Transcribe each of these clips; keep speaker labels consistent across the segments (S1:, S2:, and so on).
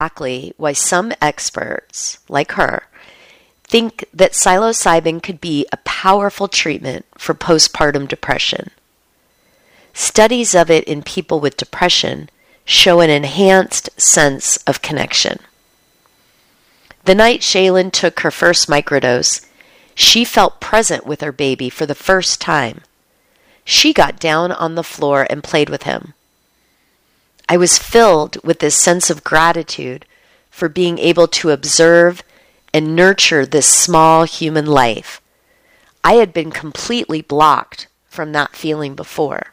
S1: exactly why some experts, like her, think that psilocybin could be a powerful treatment for postpartum depression. Studies of it in people with depression show an enhanced sense of connection. The night Shaylin took her first microdose, she felt present with her baby for the first time. She got down on the floor and played with him. I was filled with this sense of gratitude for being able to observe and nurture this small human life. I had been completely blocked from that feeling before.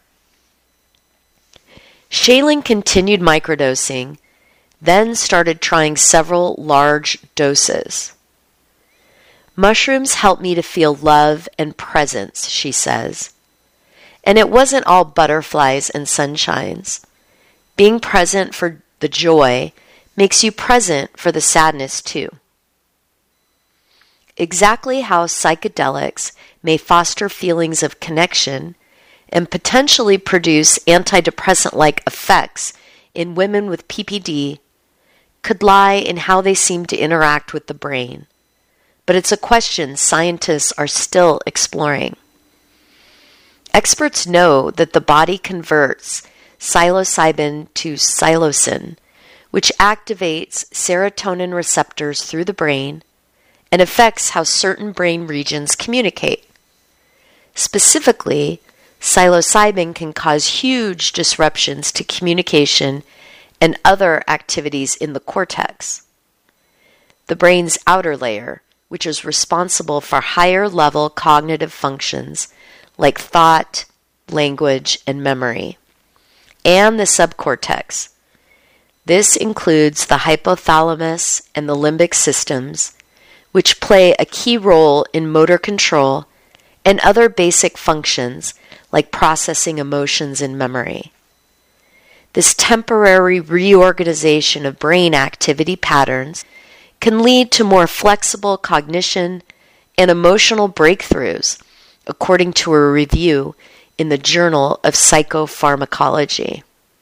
S1: Shaylin continued microdosing, then started trying several large doses. Mushrooms helped me to feel love and presence, she says. And it wasn't all butterflies and sunshines. Being present for the joy makes you present for the sadness too. Exactly how psychedelics may foster feelings of connection and potentially produce antidepressant-like effects in women with PPD could lie in how they seem to interact with the brain. But it's a question scientists are still exploring. Experts know that the body converts psilocybin to psilocin, which activates serotonin receptors through the brain and affects how certain brain regions communicate. Specifically, psilocybin can cause huge disruptions to communication and other activities in the cortex, the brain's outer layer, which is responsible for higher-level cognitive functions like thought, language, and memory, and the subcortex. This includes the hypothalamus and the limbic systems, which play a key role in motor control and other basic functions like processing emotions and memory. This temporary reorganization of brain activity patterns can lead to more flexible cognition and emotional breakthroughs, according to a review in the Journal of Psychopharmacology.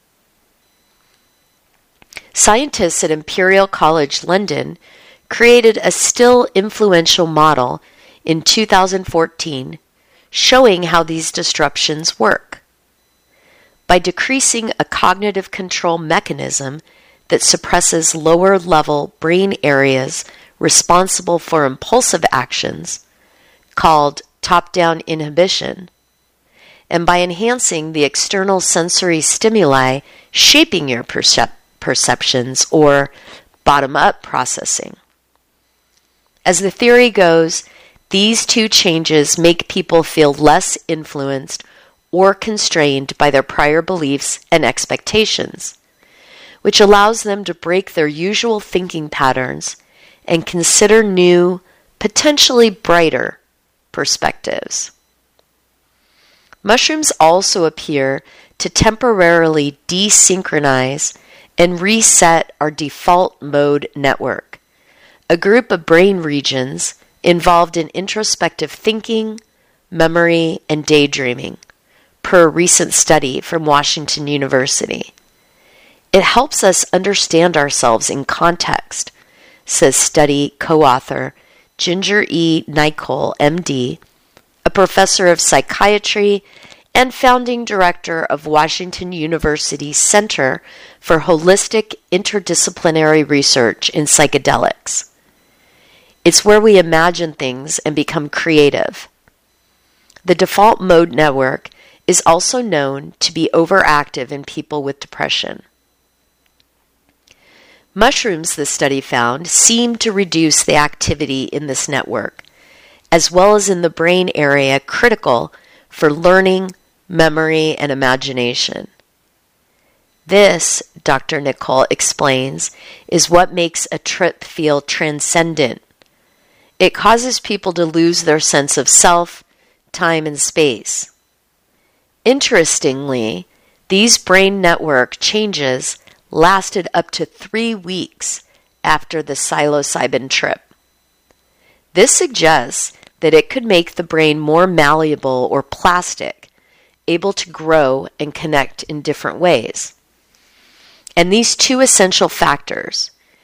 S1: Scientists at Imperial College London created a still influential model in 2014 showing how these disruptions work. By decreasing a cognitive control mechanism that suppresses lower-level brain areas responsible for impulsive actions, called top-down inhibition, and by enhancing the external sensory stimuli shaping your perceptions, or bottom-up processing. As the theory goes, these two changes make people feel less influenced or constrained by their prior beliefs and expectations, which allows them to break their usual thinking patterns and consider new, potentially brighter perspectives. Mushrooms also appear to temporarily desynchronize and reset our default mode network, a group of brain regions involved in introspective thinking, memory, and daydreaming, per a recent study from Washington University. It helps us understand ourselves in context, says study co-author Ginger E. Nicole, MD, a professor of psychiatry and founding director of Washington University's Center for Holistic Interdisciplinary Research in Psychedelics. It's where we imagine things and become creative. The default mode network is also known to be overactive in people with depression. Mushrooms, the study found, seem to reduce the activity in this network, as well as in the brain area critical for learning, memory, and imagination. This, Dr. Nicole explains, is what makes a trip feel transcendent. It causes people to lose their sense of self, time, and space. Interestingly, these brain network changes lasted up to 3 weeks after the psilocybin trip. This suggests that it could make the brain more malleable or plastic, able to grow and connect in different ways. And these two essential factors,